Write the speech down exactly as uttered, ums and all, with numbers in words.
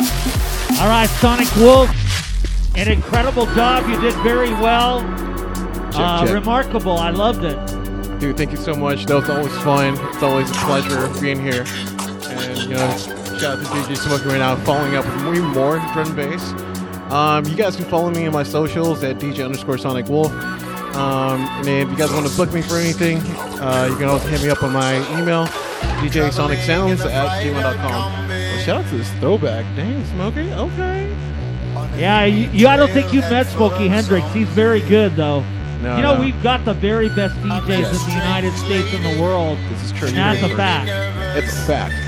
All right, Sonic Wolf, an incredible job. You did very well. Check, uh, check. Remarkable. I loved it. Dude, thank you so much. That was always fun. It's always a pleasure being here. And, you know, shout out to D J Smoking right now, following up with way more drum and bass. Um, you guys can follow me on my socials at D J underscore Sonic Wolf. Um, and if you guys want to book me for anything, uh, you can also hit me up on my email, D J Sonic Sounds at gmail dot com. Well, shout out to this throwback. Dang, Smokey. Okay. Yeah, you, you, I don't think you've met Smokey Hendrix. He's very good, though. No, you know, no. we've got the very best D Js Yes. in the United States and the world. This is true. And that's a fact. It's a fact.